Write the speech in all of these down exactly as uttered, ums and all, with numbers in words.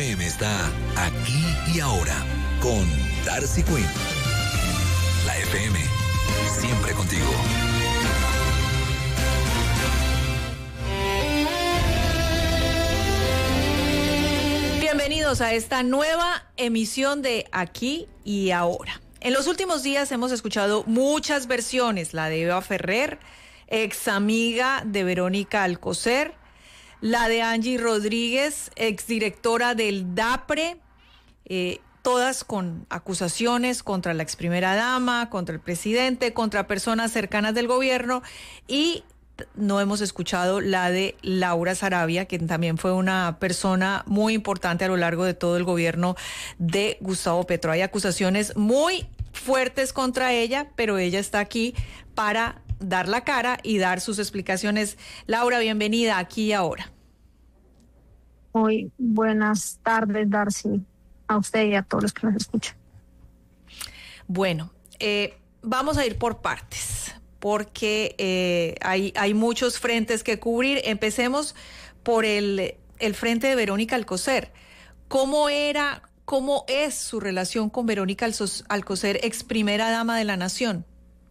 M está aquí y ahora con Darcy Quinn. La F M, siempre contigo. Bienvenidos a esta nueva emisión de Aquí y Ahora. En los últimos días hemos escuchado muchas versiones, la de Eva Ferrer, ex amiga de Verónica Alcocer, la de Angie Rodríguez, exdirectora del DAPRE, eh, todas con acusaciones contra la ex primera dama, contra el presidente, contra personas cercanas del gobierno, y no hemos escuchado la de Laura Sarabia, que también fue una persona muy importante a lo largo de todo el gobierno de Gustavo Petro. Hay acusaciones muy fuertes contra ella, pero ella está aquí para dar la cara y dar sus explicaciones. Laura, bienvenida Aquí y Ahora. Muy buenas tardes, Darcy, a usted y a todos los que nos escuchan. Bueno, eh, vamos a ir por partes, porque eh, hay, hay muchos frentes que cubrir. Empecemos por el, el frente de Verónica Alcocer. ¿Cómo era, cómo es su relación con Verónica Alcocer, ex primera dama de la Nación?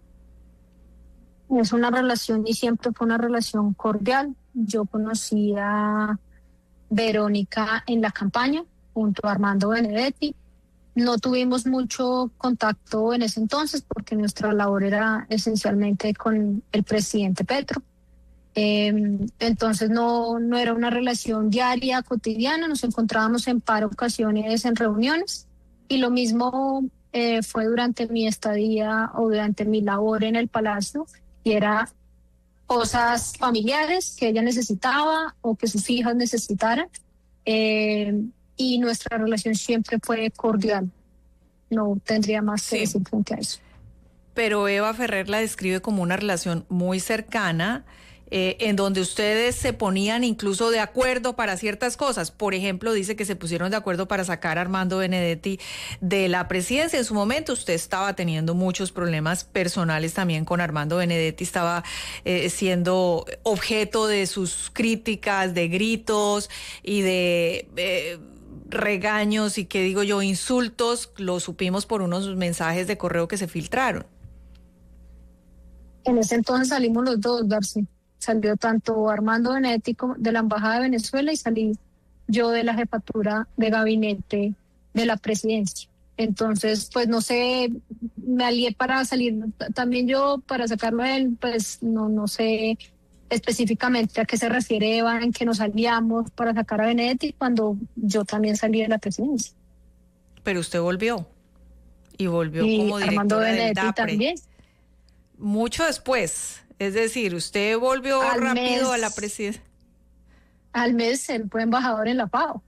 Es una relación y siempre fue una relación cordial. Yo conocí a Verónica en la campaña junto a Armando Benedetti. No tuvimos mucho contacto en ese entonces porque nuestra labor era esencialmente con el presidente Petro. Eh, entonces no, no era una relación diaria, cotidiana. Nos encontrábamos en par ocasiones en reuniones y lo mismo eh, fue durante mi estadía o durante mi labor en el Palacio, y era cosas familiares que ella necesitaba o que sus hijas necesitaran, eh, y nuestra relación siempre fue cordial. No tendría más que sí decir frente a eso. Pero Eva Ferrer la describe como una relación muy cercana, eh, en donde ustedes se ponían incluso de acuerdo para ciertas cosas. Por ejemplo, dice que se pusieron de acuerdo para sacar a Armando Benedetti de la presidencia. En su momento usted estaba teniendo muchos problemas personales también con Armando Benedetti, estaba eh, siendo objeto de sus críticas, de gritos y de Eh, regaños y, que digo yo, insultos. Lo supimos por unos mensajes de correo que se filtraron. En ese entonces salimos los dos, Darcy. Salió tanto Armando Benedetti de la Embajada de Venezuela y salí yo de la jefatura de gabinete de la presidencia. Entonces, pues no sé, me alié para salir también yo, para sacarlo a él, pues no, no sé específicamente a qué se refiere Eva, en que nos aliamos para sacar a Benedetti cuando yo también salí de la presidencia. Pero usted volvió, y volvió y como directora del DAPRE. También. Mucho después, es decir, usted volvió al rápido mes, a la presidencia. Al mes él fue embajador en la FAO.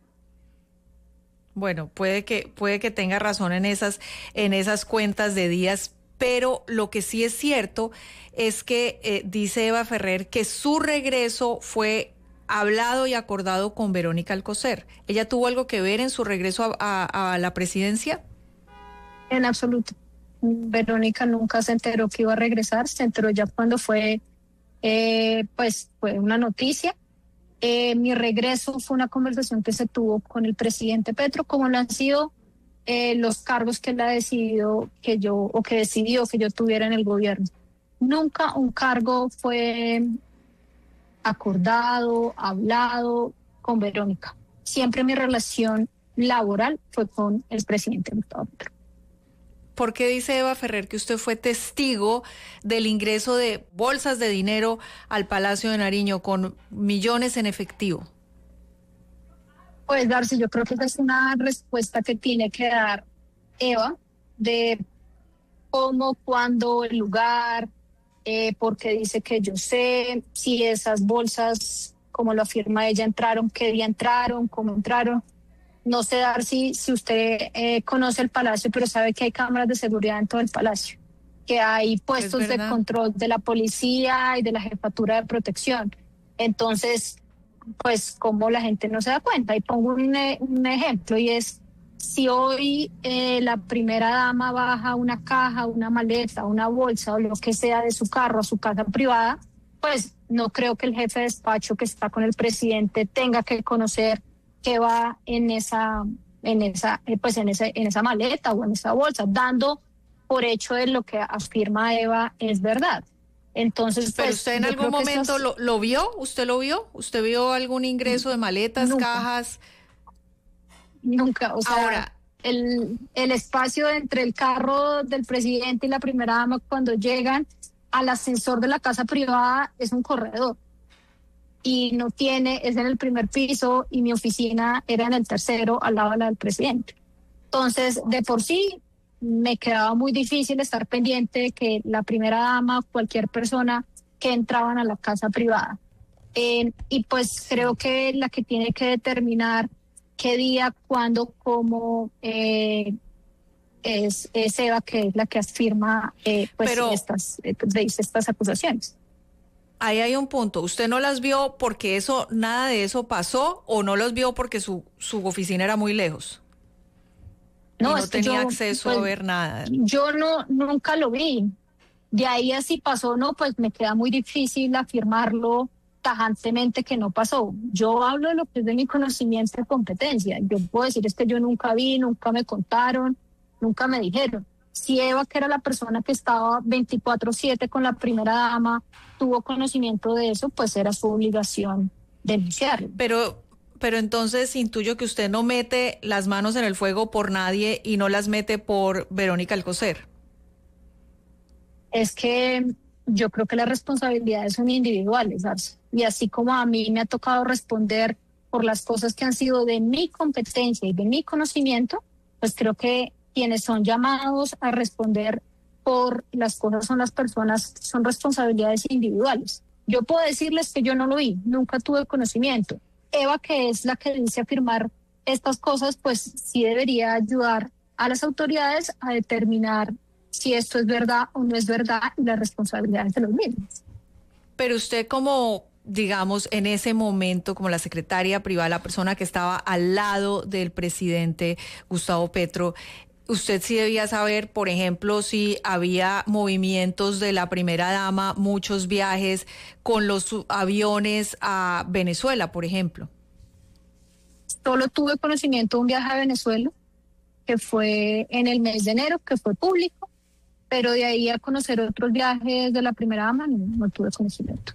Bueno, puede que, puede que tenga razón en esas, en esas cuentas de días, pero lo que sí es cierto es que eh, dice Eva Ferrer que su regreso fue hablado y acordado con Verónica Alcocer. ¿Ella tuvo algo que ver en su regreso a, a, a la presidencia? En absoluto. Verónica nunca se enteró que iba a regresar, se enteró ya cuando fue, eh, pues fue una noticia. Eh, mi regreso fue una conversación que se tuvo con el presidente Petro, como lo han sido eh, los cargos que él ha decidido que yo, o que decidió que yo tuviera en el gobierno. Nunca un cargo fue acordado, hablado con Verónica. Siempre mi relación laboral fue con el presidente Gustavo Petro. ¿Por qué dice Eva Ferrer que usted fue testigo del ingreso de bolsas de dinero al Palacio de Nariño con millones en efectivo? Pues, Darcy, yo creo que esa es una respuesta que tiene que dar Eva, de cómo, cuándo, el lugar, eh, porque dice que yo sé si esas bolsas, como lo afirma ella, entraron, qué día entraron, cómo entraron. No sé, Darcy, si usted eh, conoce el Palacio, pero sabe que hay cámaras de seguridad en todo el Palacio, que hay puestos de control de la policía y de la jefatura de protección. Entonces, pues, ¿cómo la gente no se da cuenta? Y pongo un, un ejemplo, y es, si hoy eh, la primera dama baja una caja, una maleta, una bolsa o lo que sea de su carro a su casa privada, pues no creo que el jefe de despacho que está con el presidente tenga que conocer qué va en esa, en esa, eh, pues en esa, en esa maleta o en esa bolsa, dando por hecho de lo que afirma Eva es verdad. Entonces, pero pues, usted en yo algún creo que momento esas, lo, lo vio, ¿usted lo vio? ¿Usted vio algún ingreso de maletas, nunca, cajas? nunca, o sea, Ahora, el, el espacio entre el carro del presidente y la primera dama cuando llegan al ascensor de la casa privada es un corredor y no tiene, es en el primer piso y mi oficina era en el tercero al lado de la del presidente. Entonces, de por sí, me quedaba muy difícil estar pendiente de que la primera dama, cualquier persona que entraban a la casa privada. Eh, y pues creo que la que tiene que determinar qué día, cuándo, cómo eh, es, es Eva, que es la que afirma eh, pues pero estas, eh, pues, dice estas acusaciones. ahí hay un punto. ¿Usted no las vio porque eso, nada de eso pasó, o no los vio porque su, su oficina era muy lejos y No, no es que tenía yo, acceso a pues, ver nada? yo no, nunca lo vi. De ahí así pasó, no, pues me queda muy difícil afirmarlo tajantemente que no pasó. Yo hablo de lo que es de mi conocimiento y competencia. Yo puedo decir es que yo nunca vi, nunca me contaron, nunca me dijeron. Si Eva, que era la persona que estaba veinticuatro siete con la primera dama, tuvo conocimiento de eso, pues era su obligación denunciarlo. Pero, pero entonces intuyo que usted no mete las manos en el fuego por nadie y no las mete por Verónica Alcocer. Es que yo creo que las responsabilidades son individuales, Arce. Y así como a mí me ha tocado responder por las cosas que han sido de mi competencia y de mi conocimiento, pues creo que quienes son llamados a responder por las cosas son las personas, son responsabilidades individuales. Yo puedo decirles que yo no lo vi, nunca tuve conocimiento. Eva, que es la que dice afirmar estas cosas, pues sí debería ayudar a las autoridades a determinar si esto es verdad o no es verdad y las responsabilidades de los mismos. Pero usted como, digamos, en ese momento, como la secretaria privada, la persona que estaba al lado del presidente Gustavo Petro, usted sí debía saber, por ejemplo, si había movimientos de la primera dama, muchos viajes con los aviones a Venezuela, por ejemplo. Solo tuve conocimiento de un viaje a Venezuela, que fue en el mes de enero, que fue público, pero de ahí a conocer otros viajes de la primera dama no, no tuve conocimiento.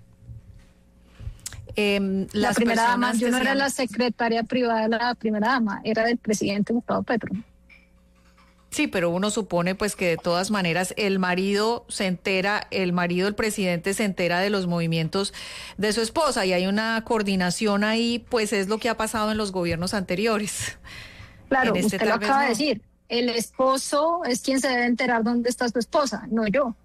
Eh, la primera dama, yo no se... era la secretaria privada de la primera dama, era del presidente Gustavo Petro. Sí, pero uno supone pues que de todas maneras el marido se entera, el marido del presidente se entera de los movimientos de su esposa y hay una coordinación ahí, pues es lo que ha pasado en los gobiernos anteriores. Claro, en este usted lo acaba no. de decir. El esposo es quien se debe enterar dónde está su esposa, no yo.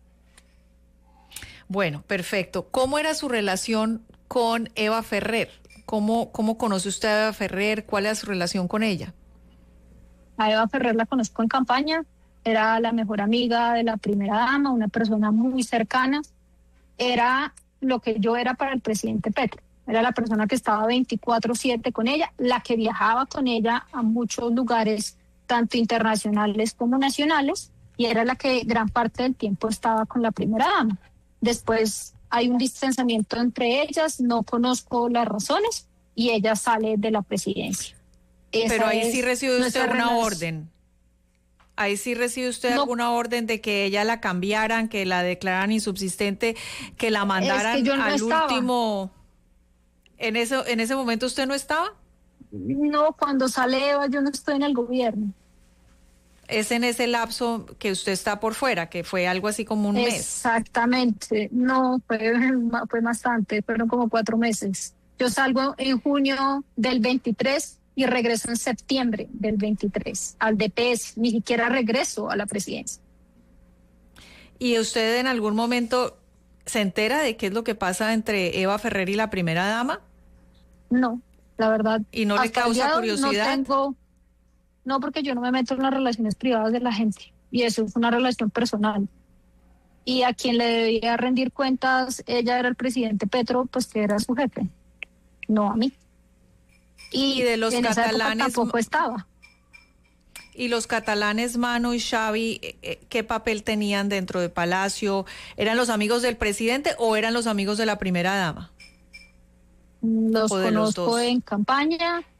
Bueno, perfecto. ¿Cómo era su relación con Eva Ferrer? ¿Cómo, cómo conoce usted a Eva Ferrer? ¿Cuál era su relación con ella? A Eva Ferrer la conozco en campaña. Era la mejor amiga de la primera dama, una persona muy cercana. Era lo que yo era para el presidente Petro. Era la persona que estaba veinticuatro siete con ella, la que viajaba con ella a muchos lugares tanto internacionales como nacionales, y era la que gran parte del tiempo estaba con la primera dama. Después hay un distanciamiento entre ellas, no conozco las razones, y ella sale de la presidencia. Esa Pero ahí sí recibe usted una relación. orden. Ahí sí recibe usted no. alguna orden de que ella la cambiaran, que la declararan insubsistente, que la mandaran es que yo no al estaba. último... ¿En ese, ¿En ese momento usted no estaba? No, cuando sale Eva yo no estoy en el gobierno. Es en ese lapso que usted está por fuera, que fue algo así como un mes. Exactamente, no, fue, fue bastante, fueron como cuatro meses. Yo salgo en junio del veintitrés y regreso en septiembre del veintitrés al D P S, ni siquiera regreso a la presidencia. ¿Y usted en algún momento se entera de qué es lo que pasa entre Eva Ferrer y la primera dama? No, la verdad. ¿Y no le causa curiosidad? No tengo, no, porque yo no me meto en las relaciones privadas de la gente y eso es una relación personal. Y a quien le debía rendir cuentas, ella era el presidente Petro, pues que era su jefe, no a mí. Y, y de los en catalanes esa época tampoco estaba. ¿Y los catalanes Mano y Xavi, qué papel tenían dentro de Palacio? ¿Eran los amigos del presidente o eran los amigos de la primera dama? Los conozco en campaña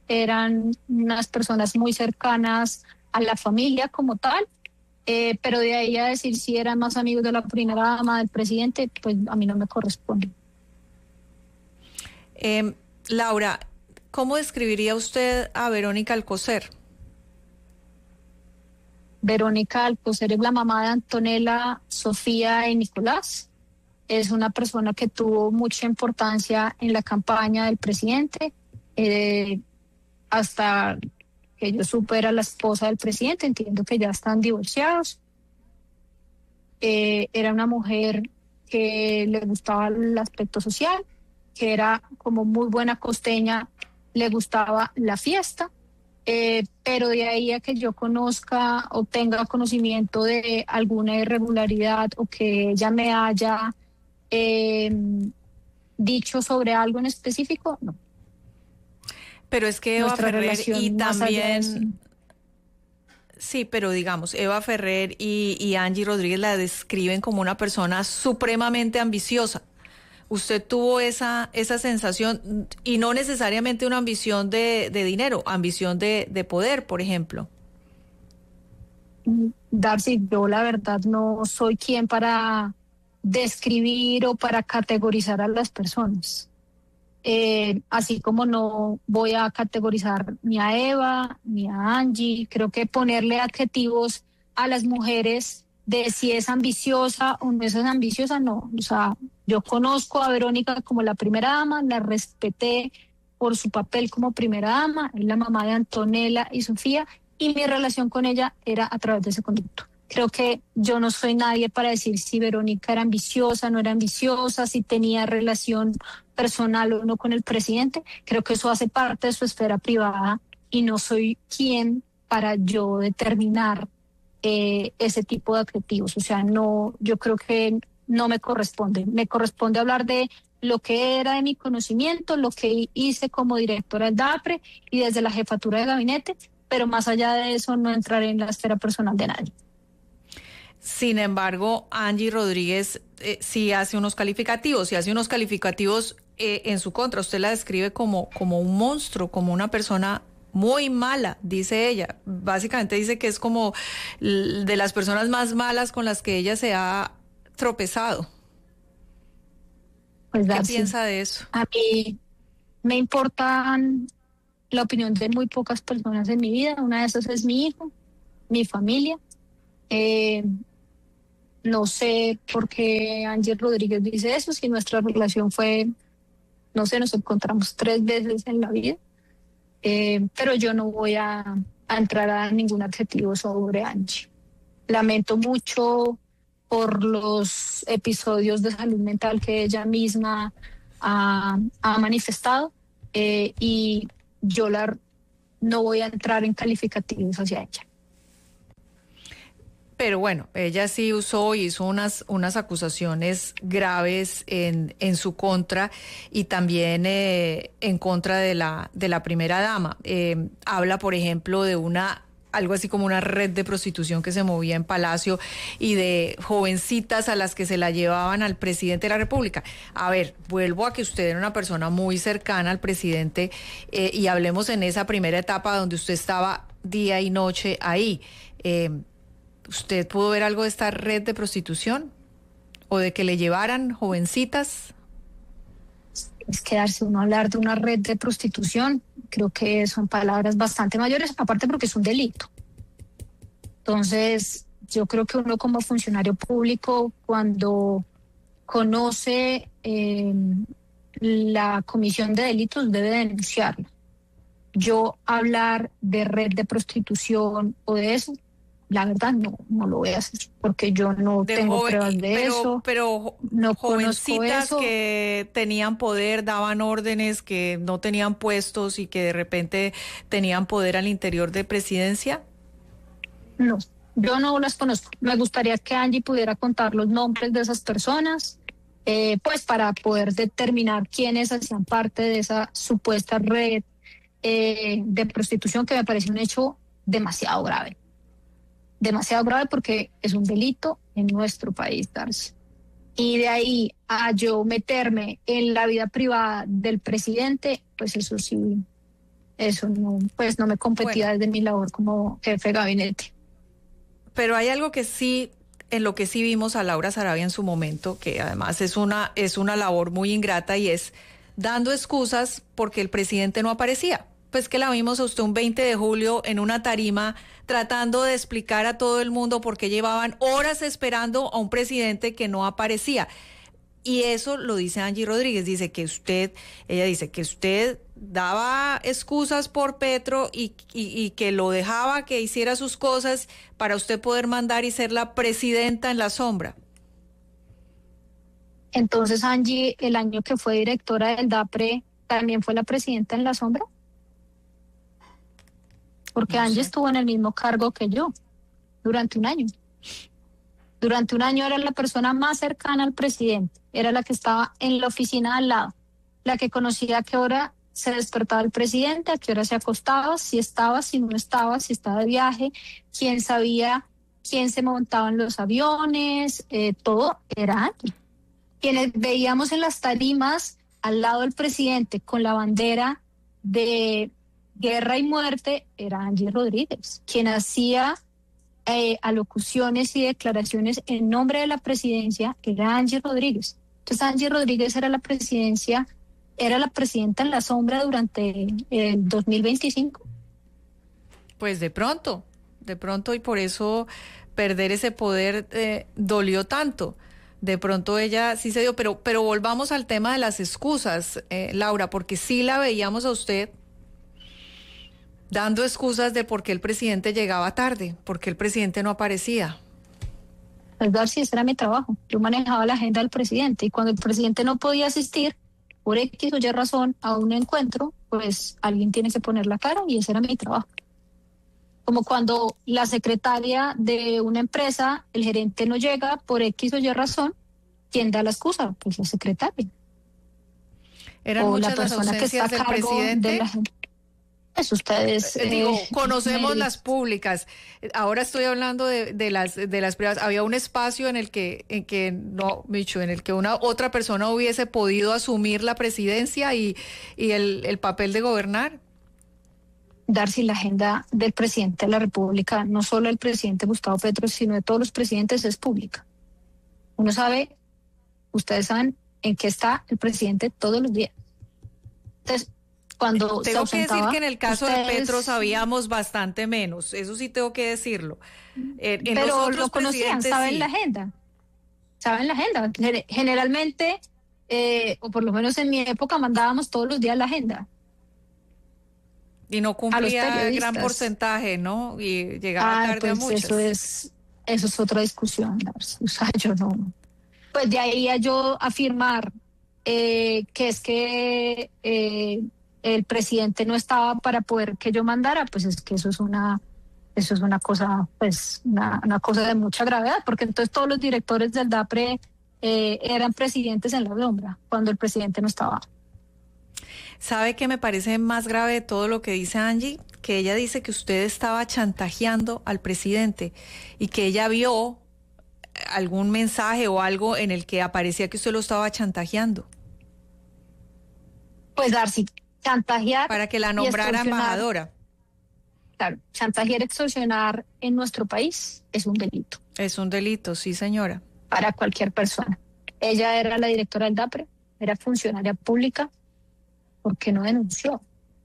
eran unas personas muy cercanas a la familia como tal, eh, pero de ahí a decir si eran más amigos de la primera dama, del presidente, pues a mí no me corresponde. Eh, Laura, ¿cómo describiría usted a Verónica Alcocer? Verónica Alcocer es la mamá de Antonella, Sofía y Nicolás. Es una persona que tuvo mucha importancia en la campaña del presidente, eh, hasta que yo supe era la esposa del presidente, entiendo que ya están divorciados. Eh, era una mujer que le gustaba el aspecto social, que era como muy buena costeña, le gustaba la fiesta. Eh, pero de ahí a que yo conozca o tenga conocimiento de alguna irregularidad o que ella me haya eh, dicho sobre algo en específico, no. Pero es que Eva Nuestra Ferrer relación y más allá de eso. también... Sí, pero digamos, Eva Ferrer y, y Angie Rodríguez la describen como una persona supremamente ambiciosa. Usted tuvo esa, esa sensación, y no necesariamente una ambición de, de dinero, ambición de, de poder, por ejemplo. Darcy, yo la verdad no soy quien para describir o para categorizar a las personas. Eh, así como no voy a categorizar ni a Eva ni a Angie, creo que ponerle adjetivos a las mujeres de si es ambiciosa o no es ambiciosa, no. O sea, yo conozco a Verónica como la primera dama, la respeté por su papel como primera dama, es la mamá de Antonella y Sofía, y mi relación con ella era a través de ese conducto. Creo que yo no soy nadie para decir si Verónica era ambiciosa, no era ambiciosa, si tenía relación personal o no con el presidente. Creo que eso hace parte de su esfera privada y no soy quien para yo determinar eh, ese tipo de adjetivos. O sea, no, yo creo que no me corresponde. Me corresponde hablar de lo que era de mi conocimiento, lo que hice como directora del DAPRE y desde la jefatura de gabinete, pero más allá de eso no entraré en la esfera personal de nadie. Sin embargo, Angie Rodríguez eh, sí hace unos calificativos, sí hace unos calificativos eh, en su contra. Usted la describe como, como un monstruo, como una persona muy mala, dice ella. Básicamente dice que es como de las personas más malas con las que ella se ha tropezado. Pues, ¿Qué Darcy, piensa de eso? A mí me importan la opinión de muy pocas personas en mi vida. Una de esas es mi hijo, mi familia. Eh, no sé por qué Angie Rodríguez dice eso, si nuestra relación fue, no sé, nos encontramos tres veces en la vida, eh, pero yo no voy a, a entrar a ningún adjetivo sobre Angie. Lamento mucho por los episodios de salud mental que ella misma ha, ha manifestado, eh, y yo la, no voy a entrar en calificativos hacia ella. Pero bueno, ella sí usó y hizo unas, unas acusaciones graves en, en su contra y también eh, en contra de la, de la primera dama. Eh, habla, por ejemplo, de una algo así como una red de prostitución que se movía en Palacio y de jovencitas a las que se la llevaban al presidente de la República. A ver, vuelvo a que usted era una persona muy cercana al presidente eh, y hablemos en esa primera etapa donde usted estaba día y noche ahí. Eh, ¿Usted pudo ver algo de esta red de prostitución? ¿O de que le llevaran jovencitas? Es quedarse uno a hablar de una red de prostitución, creo que son palabras bastante mayores, aparte porque es un delito. Entonces, yo creo que uno como funcionario público, cuando conoce eh, la comisión de delitos, debe denunciarla. Yo hablar de red de prostitución o de eso, la verdad no, no lo voy a hacer porque yo no de tengo joven, pruebas de pero, eso. Pero no jovencitas eso. que tenían poder, daban órdenes, que no tenían puestos y que de repente tenían poder al interior de presidencia. No, yo no las conozco. Me gustaría que Angie pudiera contar los nombres de esas personas, eh, pues para poder determinar quiénes hacían parte de esa supuesta red eh, de prostitución, que me parece un hecho demasiado grave. Demasiado grave porque es un delito en nuestro país, Darcy. Y de ahí a yo meterme en la vida privada del presidente, pues eso sí, eso no, pues no me competía Bueno, desde mi labor como jefe de gabinete. pero hay algo que sí, en lo que sí vimos a Laura Sarabia en su momento, que además es una, es una labor muy ingrata y es dando excusas porque el presidente no aparecía. Pues que la vimos a usted un veinte de julio en una tarima tratando de explicar a todo el mundo por qué llevaban horas esperando a un presidente que no aparecía. Y eso lo dice Angie Rodríguez, dice que usted, ella dice que usted daba excusas por Petro y, y, y que lo dejaba que hiciera sus cosas para usted poder mandar y ser la presidenta en la sombra. Entonces Angie, el año que fue directora del DAPRE, ¿también fue la presidenta en la sombra? Porque No Angie sé. estuvo en el mismo cargo que yo durante un año. Durante un año era la persona más cercana al presidente, era la que estaba en la oficina al lado, la que conocía a qué hora se despertaba el presidente, a qué hora se acostaba, si estaba, si no estaba, si estaba de viaje, quién sabía quién se montaba en los aviones, eh, todo era Angie. Quienes veíamos en las tarimas al lado del presidente con la bandera de guerra y muerte era Angie Rodríguez, quien hacía eh, alocuciones y declaraciones en nombre de la presidencia, era Angie Rodríguez. Entonces Angie Rodríguez era la presidencia, era la presidenta en la sombra durante el dos mil veinticinco. Pues de pronto, de pronto y por eso perder ese poder eh, dolió tanto. De pronto ella sí se dio, pero, pero volvamos al tema de las excusas, eh, Laura, porque sí la veíamos a usted dando excusas de por qué el presidente llegaba tarde, por qué el presidente no aparecía. Pues Darcy, ese era mi trabajo. Yo manejaba la agenda del presidente y cuando el presidente no podía asistir por X o Y razón a un encuentro, pues alguien tiene que poner la cara y ese era mi trabajo. Como cuando la secretaria de una empresa, el gerente no llega por X o Y razón, ¿quién da la excusa? Pues la secretaria. Eran o muchas la las persona que está ausencias a del cargo presidente. de la gente. Pues ustedes... Eh, Digo, eh, conocemos me- las públicas. Ahora estoy hablando de, de las de las privadas. Había un espacio en el que en que no, Micho, en el que una otra persona hubiese podido asumir la presidencia y, y el, el papel de gobernar. Darcy, la agenda del presidente de la República, no solo el presidente Gustavo Petro, sino de todos los presidentes, es pública. Uno sabe, ustedes saben en qué está el presidente todos los días. Entonces, cuando se Tengo que decir ausentaba, que en el caso de ustedes- Petro sabíamos bastante menos. Eso sí tengo que decirlo. Eh, en los pero otros lo conocían, presidentes saben sí. la agenda. Saben la agenda. Gen- Generalmente, eh, o por lo menos en mi época, mandábamos todos los días la agenda. Y no a los cumplía gran periodistas. porcentaje, ¿no? Y llegaba Ah, tarde a pues muchas. eso es, eso es otra discusión, Darcy. O sea, yo no. Pues de ahí a yo afirmar eh, que es que eh, el presidente no estaba para poder que yo mandara, pues es que eso es una, eso es una cosa, pues una, una cosa de mucha gravedad, porque entonces todos los directores del DAPRE eh, eran presidentes en la sombra cuando el presidente no estaba. ¿Sabe qué me parece más grave de todo lo que dice Angie? Que ella dice que usted estaba chantajeando al presidente y que ella vio algún mensaje o algo en el que aparecía que usted lo estaba chantajeando Pues Darcy, chantajear para que la y nombrara extorsionar, embajadora. claro, chantajear, extorsionar en nuestro país es un delito Es un delito, sí, señora. para cualquier persona. Ella era la directora del DAPRE, era funcionaria pública, ¿por qué no denunció?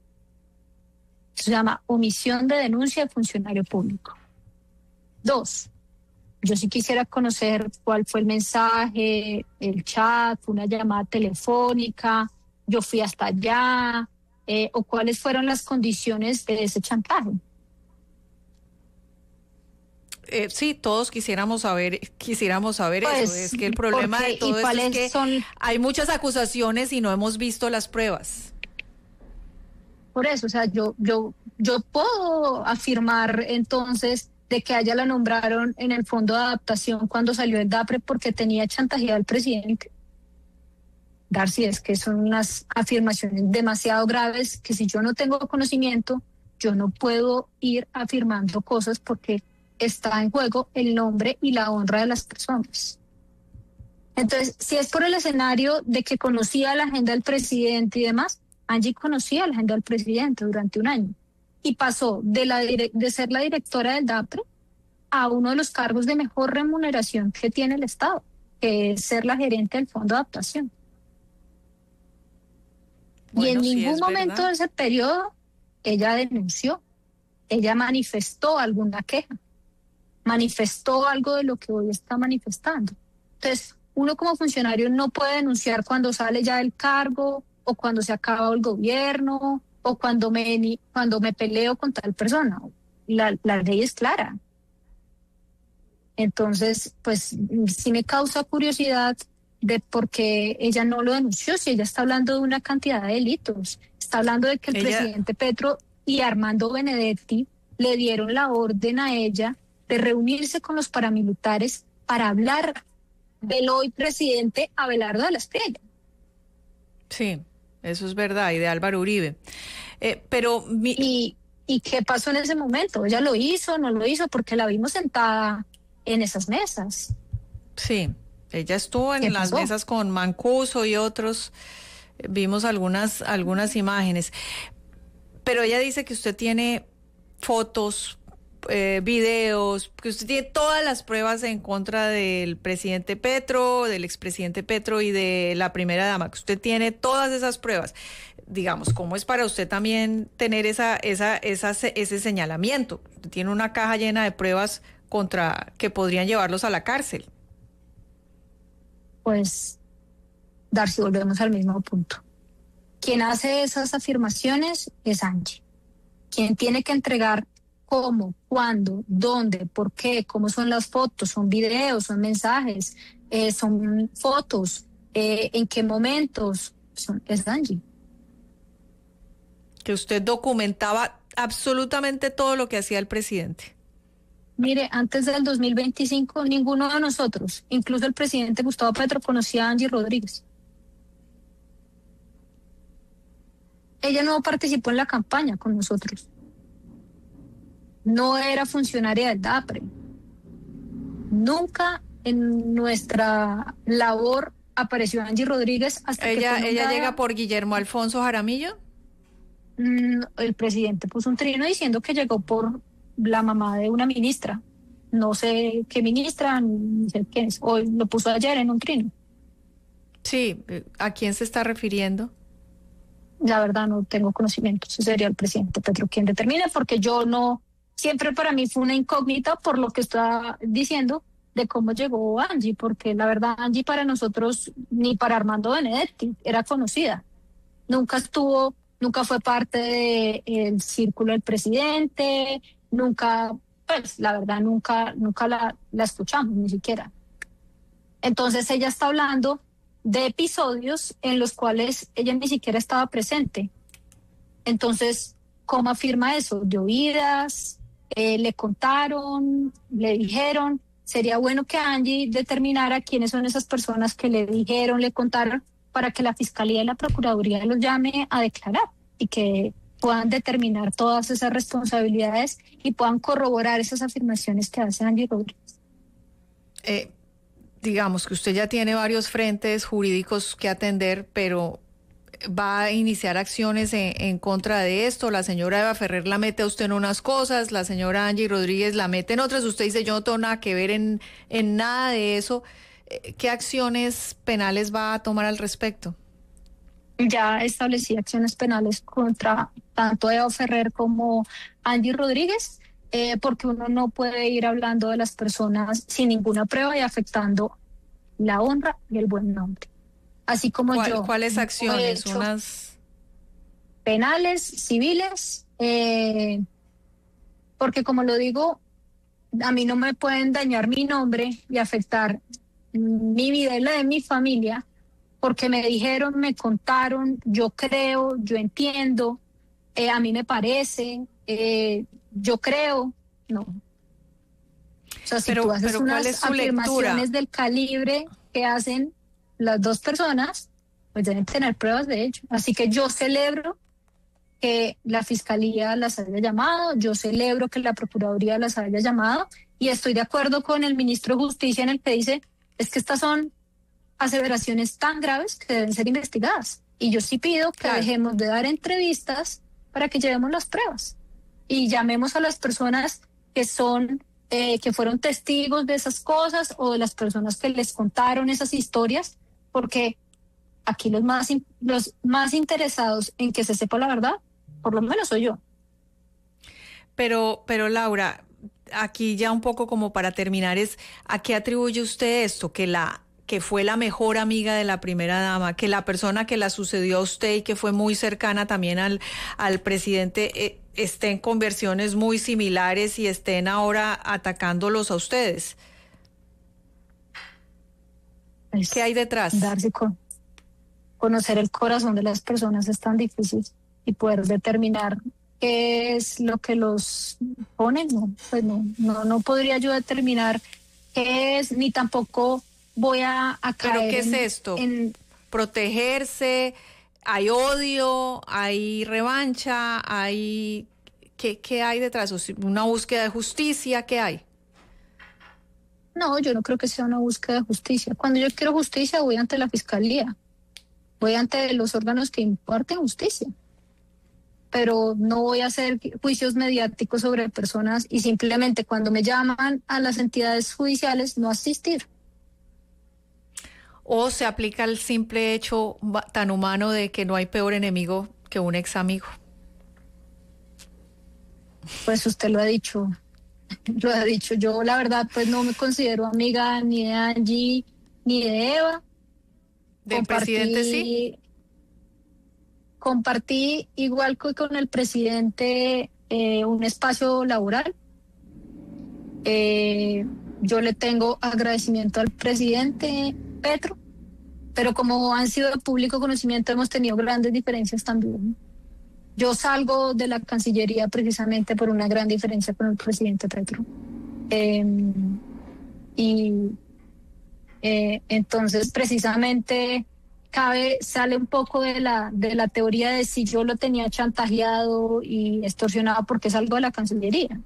Se llama omisión de denuncia de funcionario público. Dos, yo sí quisiera conocer cuál fue el mensaje, el chat, una llamada telefónica, yo fui hasta allá, eh, o cuáles fueron las condiciones de ese chantaje. Eh, sí, todos quisiéramos saber, quisiéramos saber Pues, eso. Es que el problema porque- de todo ¿y esto cuáles es que son? hay muchas acusaciones y no hemos visto las pruebas. Por eso, o sea, yo, yo, yo puedo afirmar entonces de que a ella la nombraron en el fondo de adaptación cuando salió el DAPRE porque tenía chantajeado al presidente. Darcy, es que son unas afirmaciones demasiado graves que si yo no tengo conocimiento, yo no puedo ir afirmando cosas porque está en juego el nombre y la honra de las personas. Entonces, si es por el escenario de que conocía la agenda del presidente y demás, Angie conocía a la agenda del presidente durante un año y pasó de, la, de ser la directora del DAPRE a uno de los cargos de mejor remuneración que tiene el Estado, que es ser la gerente del Fondo de Adaptación. Bueno, y en sí, ningún momento verdad. de ese periodo ella denunció, ella manifestó alguna queja, manifestó algo de lo que hoy está manifestando. Entonces, uno como funcionario no puede denunciar cuando sale ya del cargo o cuando se acaba el gobierno o cuando me, cuando me peleo con tal persona. La, la ley es clara. Entonces, pues sí me causa curiosidad de por qué ella no lo denunció, si ella está hablando de una cantidad de delitos. Está hablando de que el ella... presidente Petro y Armando Benedetti le dieron la orden a ella de reunirse con los paramilitares para hablar del hoy presidente Abelardo de la Espriella. Sí, eso es verdad, y de Álvaro Uribe. Eh, pero mi... ¿Y, ¿Y qué pasó en ese momento? ¿Ella lo hizo, no lo hizo? Porque la vimos sentada en esas mesas. Sí, ella estuvo en las pasó? mesas con Mancuso y otros. Vimos algunas, algunas imágenes. Pero ella dice que usted tiene fotos, eh, videos, que usted tiene todas las pruebas en contra del presidente Petro, del expresidente Petro y de la primera dama, que usted tiene todas esas pruebas. Digamos, ¿cómo es para usted también tener esa, esa, esa, ese señalamiento? Usted tiene una caja llena de pruebas contra que podrían llevarlos a la cárcel. Pues, Darcy, volvemos al mismo punto. Quien hace esas afirmaciones es Angie. Quien tiene que entregar cómo, cuándo, dónde, por qué, cómo son las fotos, son videos, son mensajes, eh, son fotos, eh, en qué momentos, son, es Angie. Que usted documentaba absolutamente todo lo que hacía el presidente. Mire, antes del dos mil veinticinco, ninguno de nosotros, incluso el presidente Gustavo Petro, conocía a Angie Rodríguez. Ella no participó en la campaña con nosotros. No era funcionaria del DAPRE. Nunca en nuestra labor apareció Angie Rodríguez hasta ella, que... ¿Ella llega por Guillermo Alfonso Jaramillo? Mm, el presidente puso un trino diciendo que llegó por la mamá de una ministra. No sé qué ministra, ni sé quién es. Hoy lo puso ayer en un trino. Sí, ¿a quién se está refiriendo? La verdad no tengo conocimiento. Ese sería el presidente Petro quien determine, porque yo no, siempre para mí fue una incógnita por lo que está diciendo de cómo llegó Angie, porque la verdad Angie para nosotros, ni para Armando Benedetti, era conocida. Nunca estuvo, nunca fue parte del círculo del presidente, nunca, pues la verdad nunca, nunca la, la escuchamos, ni siquiera. Entonces ella está hablando de episodios en los cuales ella ni siquiera estaba presente. Entonces, ¿cómo afirma eso? De oídas, eh, le contaron, le dijeron. Sería bueno que Angie determinara quiénes son esas personas que le dijeron, le contaron, para que la Fiscalía y la Procuraduría los llame a declarar y que puedan determinar todas esas responsabilidades y puedan corroborar esas afirmaciones que hace Angie Rodríguez. Eh, digamos que usted ya tiene varios frentes jurídicos que atender, pero va a iniciar acciones en, en contra de esto. La señora Eva Ferrer la mete a usted en unas cosas, la señora Angie Rodríguez la mete en otras. Usted dice, yo no tengo nada que ver en, en nada de eso. ¿Qué acciones penales va a tomar al respecto? Ya establecí acciones penales contra tanto Eva Ferrer como Angie Rodríguez, eh, porque uno no puede ir hablando de las personas sin ninguna prueba y afectando la honra y el buen nombre. Así como ¿Cuál, yo. ¿Cuáles acciones? Unas penales, civiles, eh, porque como lo digo, a mí no me pueden dañar mi nombre y afectar mi vida y la de mi familia, porque me dijeron, me contaron, yo creo, yo entiendo, eh, a mí me parece, eh, yo creo, no. O sea, si pero, tú haces unas afirmaciones lectura? del calibre que hacen las dos personas, pues deben tener pruebas de ello. Así que yo celebro que la Fiscalía las haya llamado, yo celebro que la Procuraduría las haya llamado, y estoy de acuerdo con el ministro de Justicia en el que dice, es que estas son aseveraciones tan graves que deben ser investigadas. Y yo sí pido que Claro. dejemos de dar entrevistas para que llevemos las pruebas y llamemos a las personas que son, eh, que fueron testigos de esas cosas o de las personas que les contaron esas historias, porque aquí los más, in- los más interesados en que se sepa la verdad, por lo menos soy yo. Pero, pero Laura, aquí ya un poco como para terminar es, ¿a qué atribuye usted esto? Que la que fue la mejor amiga de la primera dama, que la persona que la sucedió a usted y que fue muy cercana también al, al presidente, eh, estén con versiones muy similares y estén ahora atacándolos a ustedes. Pues, ¿Qué hay detrás? Darse con, conocer el corazón de las personas es tan difícil y poder determinar qué es lo que los pone, no, pues no, no, no podría yo determinar qué es, ni tampoco voy a, a caer. ¿Pero qué es en- esto? en- Protegerse, hay odio, hay revancha, hay... ¿Qué, qué hay detrás? O sea, ¿una búsqueda de justicia? ¿Qué hay? no, yo no creo que sea una búsqueda de justicia. Cuando yo quiero justicia voy ante la fiscalía, voy ante los órganos que imparten justicia, pero no voy a hacer juicios mediáticos sobre personas y simplemente cuando me llaman a las entidades judiciales no asistir. ¿O se aplica el simple hecho ba- tan humano de que no hay peor enemigo que un ex amigo? Pues usted lo ha dicho, lo ha dicho. Yo la verdad pues no me considero amiga ni de Angie ni de Eva. ¿Del presidente sí? Compartí igual que con el presidente eh, un espacio laboral. Eh, yo le tengo agradecimiento al presidente Petro, pero como han sido de público conocimiento hemos tenido grandes diferencias también. Yo salgo de la Cancillería precisamente por una gran diferencia con el presidente Petro. Eh, y eh, entonces precisamente cabe, sale un poco de la, de la teoría de si yo lo tenía chantajeado y extorsionado porque salgo de la Cancillería.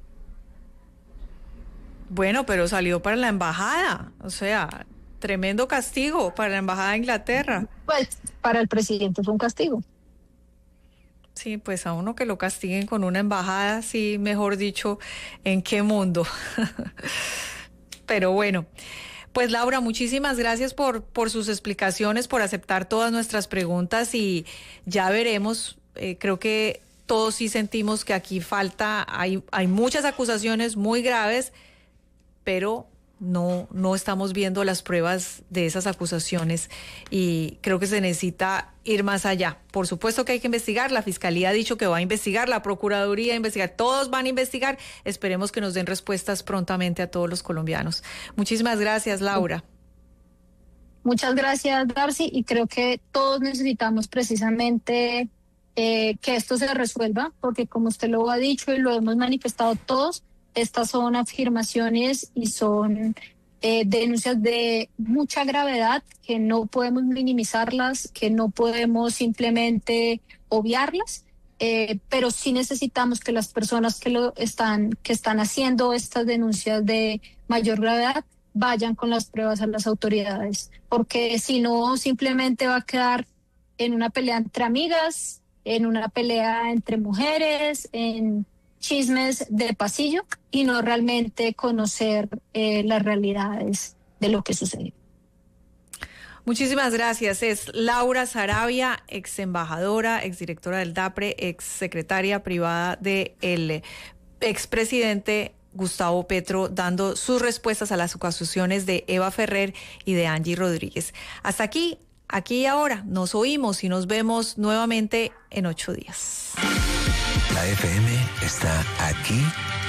Bueno, pero salió para la embajada, o sea, tremendo castigo para la embajada de Inglaterra. Pues para el presidente fue un castigo. Sí, pues a uno que lo castiguen con una embajada, sí, mejor dicho, ¿en qué mundo? Pero bueno, pues Laura, muchísimas gracias por, por sus explicaciones, por aceptar todas nuestras preguntas y ya veremos, eh, creo que todos sí sentimos que aquí falta, hay, hay muchas acusaciones muy graves, pero no, no estamos viendo las pruebas de esas acusaciones y creo que se necesita ir más allá. Por supuesto que hay que investigar, la Fiscalía ha dicho que va a investigar, la Procuraduría a investigar, todos van a investigar, esperemos que nos den respuestas prontamente a todos los colombianos. Muchísimas gracias, Laura. Muchas gracias, Darcy, y creo que todos necesitamos precisamente eh, que esto se resuelva, porque como usted lo ha dicho y lo hemos manifestado todos, estas son afirmaciones y son eh, denuncias de mucha gravedad que no podemos minimizarlas, que no podemos simplemente obviarlas, eh, pero sí necesitamos que las personas que lo están, que están haciendo estas denuncias de mayor gravedad vayan con las pruebas a las autoridades, porque si no simplemente va a quedar en una pelea entre amigas, en una pelea entre mujeres, en chismes de pasillo y no realmente conocer eh, las realidades de lo que sucede. Muchísimas gracias. Es Laura Saravia, ex embajadora, ex directora del DAPRE, ex secretaria privada del expresidente Gustavo Petro, dando sus respuestas a las acusaciones de Eva Ferrer y de Angie Rodríguez. Hasta aquí, aquí y ahora, nos oímos y nos vemos nuevamente en ocho días. La F M está aquí